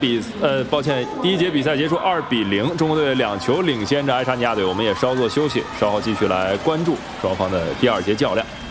抱歉，第一节比赛结束2-0，中国队2球领先着爱沙尼亚队。我们也稍作休息，稍后继续来关注双方的第2节较量。